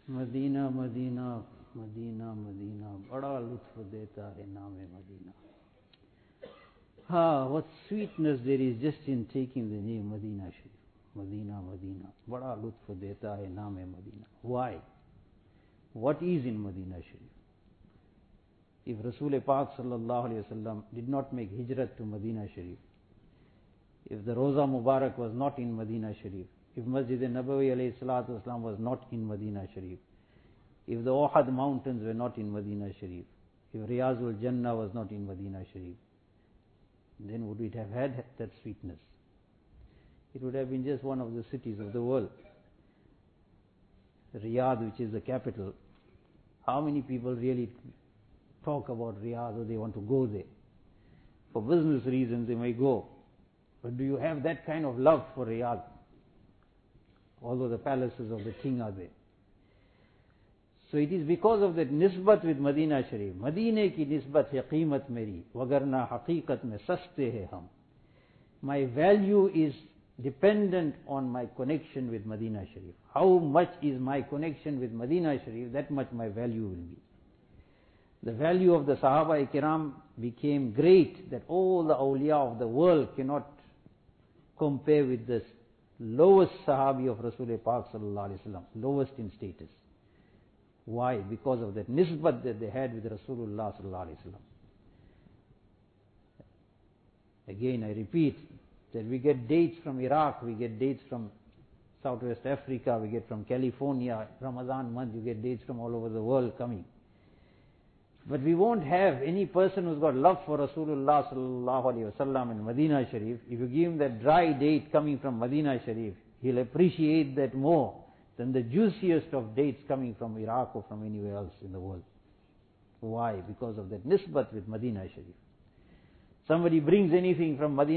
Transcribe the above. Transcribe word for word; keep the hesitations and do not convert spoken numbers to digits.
Medina Medina Medina Medina बड़ा लुत्फ देता है नाम Medina. Ah, what sweetness there is just in taking the name Madina Sharif. Madina, Madina. Bada lutf deta hai naam hai Madina. Why? What is in Madina Sharif? If Rasul Pak sallallahu alayhi wasallam did not make hijrat to Madina Sharif, if the Roza Mubarak was not in Madina Sharif, if Masjid Nabawi alayhi salatu wasalam was not in Madina Sharif, if the Uhud mountains were not in Madina Sharif, if Riyazul Jannah was not in Madina Sharif, then would it have had that sweetness? It would have been just one of the cities of the world. Riyadh, which is the capital, how many people really talk about Riyadh or they want to go there? For business reasons they may go. But do you have that kind of love for Riyadh? Although the palaces of the king are there. So it is because of that nisbat with Madina Sharif. Madine ki nisbat hai qeemat meri, wagarna haqiqat mein saste hai hum. My value is dependent on my connection with Madina Sharif. How much is my connection with Madina Sharif, that much my value will be. The value of the Sahaba Kiram became great, that all the awliya of the world cannot compare with the lowest Sahabi of Rasul Pak sallallahu alaihi wasallam, lowest in status. Why? Because of that nisbat that they had with Rasulullah sallallahu alaihi wasallam. Again, I repeat that we get dates from Iraq, we get dates from Southwest Africa, we get from California, Ramadan month, you get dates from all over the world coming. But we won't have any person who's got love for Rasulullah sallallahu alaihi wasallam in Madina Sharif. If you give him that dry date coming from Madina Sharif, he'll appreciate that more than the juiciest of dates coming from Iraq or from anywhere else in the world. Why? Because of that nisbat with Madina Sharif. Somebody brings anything from Madina